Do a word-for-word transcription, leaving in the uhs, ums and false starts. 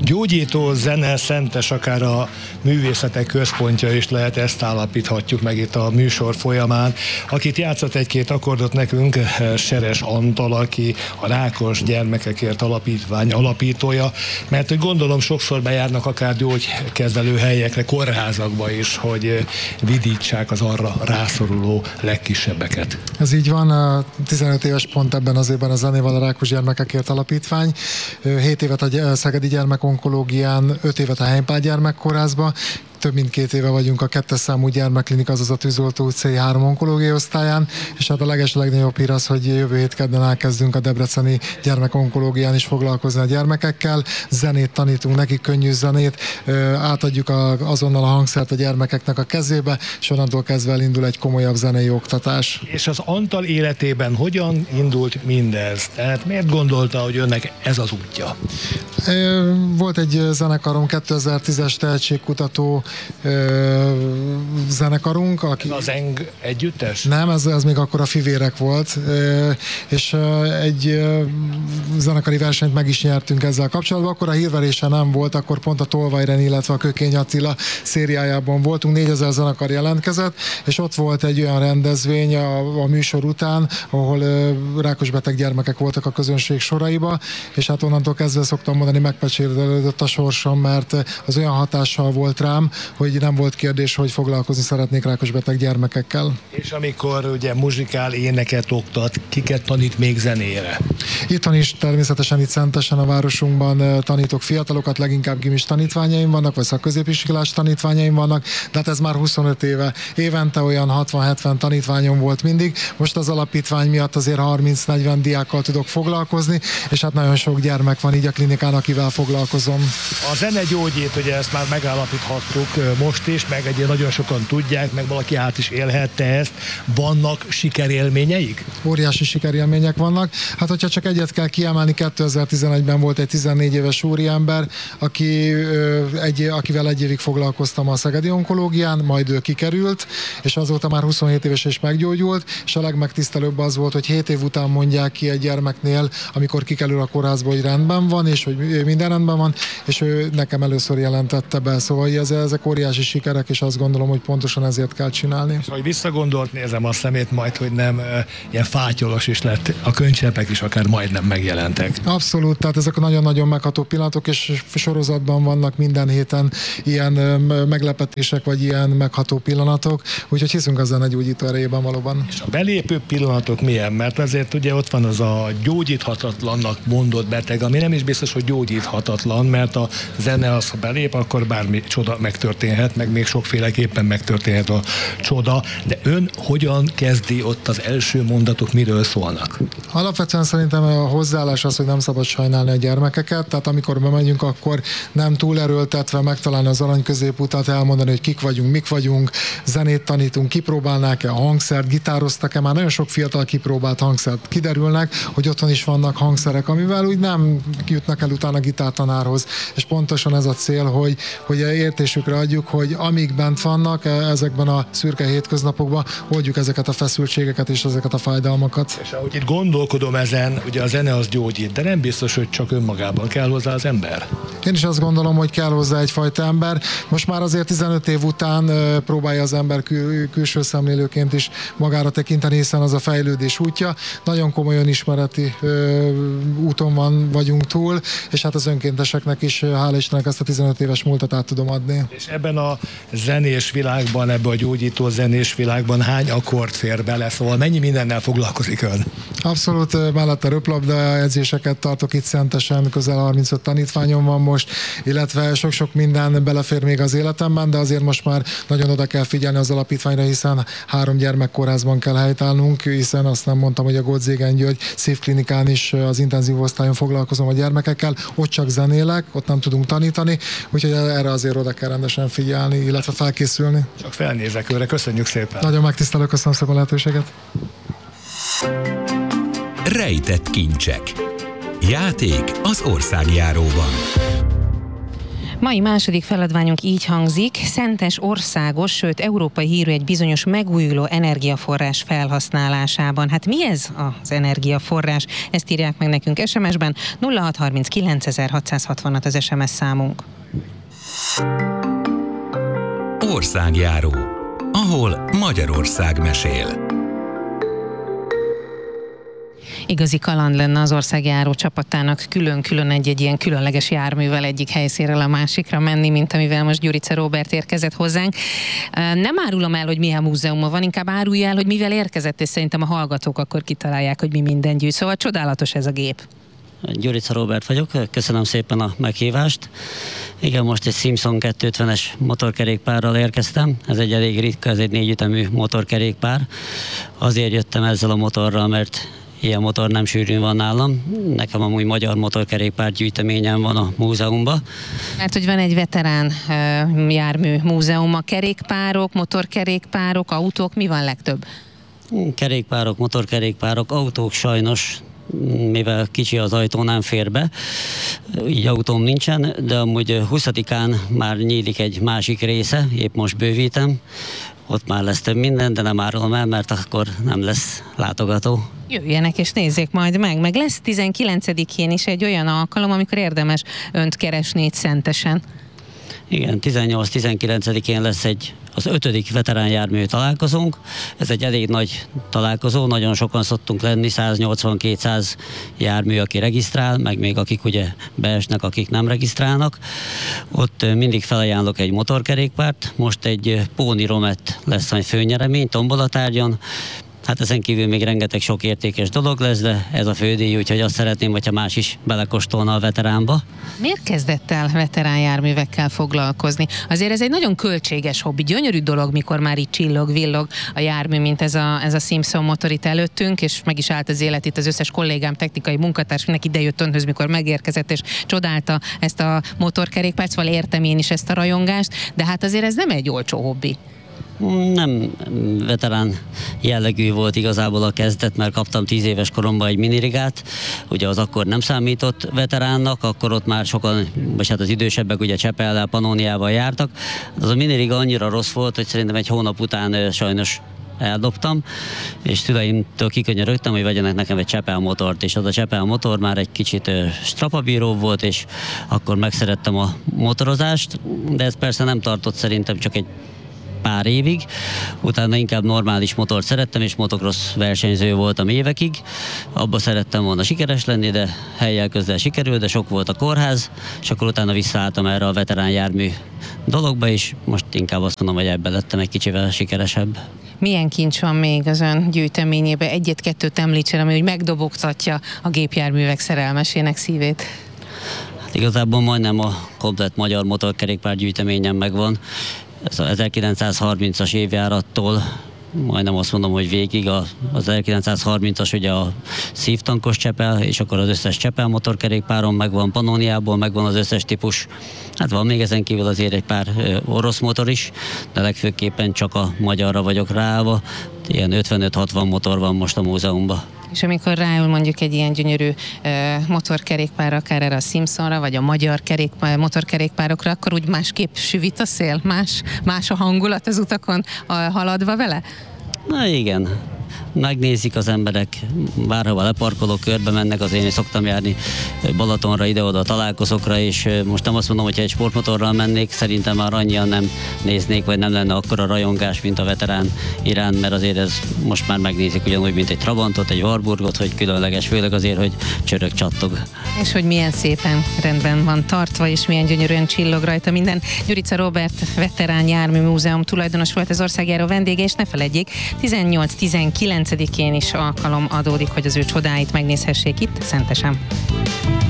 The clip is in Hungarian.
Gyógyító zene szentes, akár a művészetek központja is lehet, ezt állapíthatjuk meg itt a műsor folyamán. Akit játszott egy-két akkordot nekünk, Seres Antal, aki a Rákos Gyermekekért Alapítvány alapítója, mert hogy gondolom sokszor bejárnak akár gyógykezelő helyekre, kórházakba is, hogy vidítsák az arra rászoruló legkisebbeket. Ez így van, a tizenöt éves pont ebben az évben a zenével a Rákos Gyermekekért Alapítvány, hét évet a Szegedi Gyermekonkológián, öt évet a Heimpál Gyermekkórházba, több mint két éve vagyunk a kettes számú gyermekklinika, azaz a Tűzoltó utcai három onkológiai osztályán, és hát a leges legnagyobb hír az, hogy jövő hét kedden elkezdünk a debreceni gyermekonkológián is foglalkozni a gyermekekkel, zenét tanítunk nekik, könnyű zenét, átadjuk a, azonnal a hangszert a gyermekeknek a kezébe, és onnantól kezdve elindul egy komolyabb zenei oktatás. És az Antal életében hogyan indult mindez? Tehát miért gondolta, hogy önnek ez az útja? Volt egy zenekarom, kétezer-tízes tehetségkutató zenekarunk. Aki... Az Eng együttes? Nem, ez, ez még akkor a Fivérek volt, és egy zenekari versenyt meg is nyertünk ezzel kapcsolatban. Akkor a hírverése nem volt, akkor pont a Tolvajren, illetve a Kökény Attila szériájában voltunk, négyezer zenekar jelentkezett, és ott volt egy olyan rendezvény a, a műsor után, ahol rákosbeteg gyermekek voltak a közönség soraiba, és hát onnantól kezdve szoktam mondani, megpecsételődött a sorsom, mert az olyan hatással volt rám, hogy nem volt kérdés, hogy foglalkozni szeretnék rákosbeteg gyermekekkel. És amikor ugye muzsikál, éneket oktat, kiket tanít még zenére? Itthon is természetesen itt Szentesen a városunkban tanítok fiatalokat, leginkább gimis tanítványaim vannak, vagy szakközépiskolás tanítványaim vannak, de hát ez már huszonöt éve. Évente olyan hatvan-hetven tanítványom volt mindig. Most az alapítvány miatt azért harminc-negyven diákkal tudok foglalkozni, és hát nagyon sok gyermek van így a klinikán, akivel foglalkozom. A zene gyógyít, ugye ezt már megállapíthattuk most is, meg egy nagyon sokan tudják, meg valaki át is élhette ezt. Vannak sikerélményeik? Óriási sikerélmények vannak. Hát, hogyha csak egyet kell kiemelni, kétezer-tizenegyben volt egy tizennégy éves úriember, aki, egy, akivel egy évig foglalkoztam a Szegedi Onkológián, majd ő kikerült, és azóta már huszonhét éves és meggyógyult, és a legmegtisztelőbb az volt, hogy hét év után mondják ki egy gyermeknél, amikor kikerül a kórházba, hogy rendben van, és hogy minden rendben van, és ő nekem először jelentette be, szóval ezek óriási sikerek, és azt gondolom, hogy pontosan ezért kell csinálni. És ahogy visszagondolt, nézem a szemét majd, hogy nem e, ilyen fátyolos is lett, a könycsepek is akár majdnem megjelentek. Abszolút, tehát ezek nagyon-nagyon megható pillanatok, és sorozatban vannak minden héten ilyen meglepetések, vagy ilyen megható pillanatok, úgyhogy hiszünk a zenegyógyító erejében valóban. És a belépő pillanatok milyen? Mert azért ugye ott van az a gyógyíthatatlannak mondott beteg, ami nem is biztos, hogy gyógyíthatatlan, mert a zene az, ha belép, akkor bármi csoda megtörténhet, meg még sokféleképpen megtörténhet a csoda, de ön hogyan kezdi ott az első mondatok, miről szólnak? Alapvetően szerintem a hozzáállás az, hogy nem szabad sajnálni a gyermekeket, tehát amikor bemegyünk, akkor nem túl erőltetve megtalálni az arany középutat, elmondani, hogy kik vagyunk, mik vagyunk, zenét tanítunk, kipróbálnák-e a hangszert, gitároztak-e, már nagyon sok fiatal kipróbált hangszert, kiderülnek, hogy otthon is vannak hangszerek, amivel úgy nem jutnak el utána gitártanárhoz, és pontosan ez a cél, hogy, hogy értésükre adjuk, hogy amíg bent vannak ezekben a szürke hétköznapokban, oldjuk ezeket a feszültségeket és ezeket a fájdalmakat. És ahogy itt gondolkodom ezen, ugye a zene az gyógyít, de nem biztos, hogy csak önmagában kell hozzá az ember. Én is azt gondolom, hogy kell hozzá egyfajta ember. Most már azért tizenöt év után próbálja az ember kül- külső szemlélőként is magára tekinteni, hiszen az a fejlődés útja. Nagyon komolyan ismereti ö, úton van, vagyunk túl, és hát az önkénteseknek is, hál' Istennek, ezt a tizenöt éves múltat át tudom adni. És ebben a zenés világban, ebben a gyógyító zenés világban hány akkord fér bele, szóval mennyi mindennel foglalkozik ön? Abszolút, mellette röplabda edzéseket tartok itt Szentesen, közel harmincöt tanítványom van most, illetve sok-sok minden belefér még az életemben, de azért most már nagyon oda kell figyelni az alapítványra, hiszen három gyermekkórházban kell helytállnunk, hiszen azt nem mondtam, hogy a Gódzégen György szívklinikán is az intenzív osztályon foglalkozom a gyermekekkel, ott csak zenélek, ott nem tudunk tanítani, úgyhogy erre azért oda kell rendesen figyelni, illetve felkészülni. Csak felnézek őre, köszönjük szépen. Nagyon megtisztelő, köszönöm szépen a lehetőséget. Rejtett kincsek. Játék az országjáróban. Mai második feladványunk így hangzik: Szentes országos, sőt európai hírű egy bizonyos megújuló energiaforrás felhasználásában. Hát mi ez az energiaforrás? Ezt írják meg nekünk es em es-ben. nulla hat harminc kilencezer-hatszázhatvan az es em es számunk. Országjáró, ahol Magyarország mesél. Igazi kaland lenne az országjáró csapatának külön-külön egy-egy ilyen különleges járművel egyik helyszínről a másikra menni, mint amivel most Gyurica Róbert érkezett hozzánk. Nem árulom el, hogy milyen múzeuma van, inkább árulja el, hogy mivel érkezett, és szerintem a hallgatók akkor kitalálják, hogy mi minden gyűjt. Szóval csodálatos ez a gép. Gyurica Róbert vagyok, köszönöm szépen a meghívást. Igen, most egy Simpson kétszázötvenes motorkerékpárral érkeztem. Ez egy elég ritka, ez egy négyütemű motorkerékpár. Azért jöttem ezzel a motorral, mert ilyen motor nem sűrűn van nálam. Nekem amúgy magyar motorkerékpár gyűjteményem van a múzeumban. Mert hogy van egy veterán uh, jármű múzeum, a kerékpárok, motorkerékpárok, autók, mi van legtöbb? Kerékpárok, motorkerékpárok, autók sajnos, mivel kicsi az ajtó, nem fér be. Így autóm nincsen, de amúgy huszadikán már nyílik egy másik része, épp most bővítem. Ott már lesz több minden, de nem árulom el, mert akkor nem lesz látogató. Jöjjenek és nézzék majd meg. Meg lesz tizenkilencedikén is egy olyan alkalom, amikor érdemes önt keresni itt Szentesen. Igen, tizennyolc-tizenkilencedikén lesz egy az ötödik veterán jármű találkozónk. Ez egy elég nagy találkozó, nagyon sokan szoktunk lenni, száznyolcvan-kétszáz jármű, aki regisztrál, meg még akik ugye beesnek, akik nem regisztrálnak. Ott mindig felajánlok egy motorkerékpárt, most egy Pony Romet lesz egy főnyeremény tombolatárgyon. Hát ezen kívül még rengeteg sok értékes dolog lesz, de ez a fődíj, úgyhogy azt szeretném, hogyha más is belekóstolna a veteránba. Miért kezdett el veterán járművekkel foglalkozni? Azért ez egy nagyon költséges hobbi, gyönyörű dolog, mikor már így csillog, villog a jármű, mint ez a, ez a Simpson motor itt előttünk, és meg is állt az élet itt, az összes kollégám, technikai munkatárs, mindenki idejött önhöz, mikor megérkezett, és csodálta ezt a motorkerékpárt, szóval értem én is ezt a rajongást, de hát azért ez nem egy olcsó hobbi. Nem veterán jellegű volt igazából a kezdet, mert kaptam tíz éves koromban egy minirigát, ugye az akkor nem számított veteránnak, akkor ott már sokan, vagy hát az idősebbek ugye Csepellel, Pannoniával jártak. Az a miniriga annyira rossz volt, hogy szerintem egy hónap után sajnos eldobtam, és szüleimtől kikönyörögtem, hogy vegyenek nekem egy Csepel motort, és az a Csepel motor már egy kicsit strapabíró volt, és akkor megszerettem a motorozást, de ez persze nem tartott szerintem csak egy pár évig, utána inkább normális motort szerettem, és motocross versenyző voltam évekig. Abba szerettem volna sikeres lenni, de helyjel közel sikerült, de sok volt a kórház, és akkor utána visszaálltam erre a veterán jármű dologba, és most inkább azt mondom, hogy ebben lettem egy kicsivel sikeresebb. Milyen kincs van még az ön gyűjteményében? Egyet-kettőt említsen, ami úgy megdobogtatja a gépjárművek szerelmesének szívét. Hát igazából majdnem a komplett magyar motorkerékpár gyűjteményem megvan. Ez az ezerkilencszázharmincas évjárattól majdnem azt mondom, hogy végig az ezerkilencszázharmincas ugye a szívtankos Csepel, és akkor az összes Csepel motorkerékpáron megvan, Pannoniából megvan az összes típus. Hát van még ezen kívül azért egy pár orosz motor is, de legfőképpen csak a magyarra vagyok ráállva. Ilyen ötvenöt-hatvan motor van most a múzeumban. És amikor ráül mondjuk egy ilyen gyönyörű uh, motorkerékpárra, akár erre a Simpsonra, vagy a magyar kerékpár, motorkerékpárokra, akkor úgy másképp süvít a szél? Más, más a hangulat az utakon uh, haladva vele? Na igen. Megnézik az emberek, bárhova leparkolok, körbe mennek, azért én szoktam járni Balatonra, ide-oda találkozókra, és most nem azt mondom, hogy egy sportmotorral mennék, szerintem már annyian nem néznék, vagy nem lenne akkora rajongás, mint a veterán iránt, mert azért ez most már megnézik ugyanúgy, mint egy Trabantot, egy Warburgot, hogy különleges, főleg azért, hogy csörög, csattog. És hogy milyen szépen rendben van tartva, és milyen gyönyörűen csillog rajta minden. Gyurica Róbert, veterán jármű múzeum tulajdonos volt az országjáró vendége, és ne feledjék, tizennyolc-tizenkilencedikén is alkalom adódik, hogy az ő csodáit megnézhessék itt Szentesen.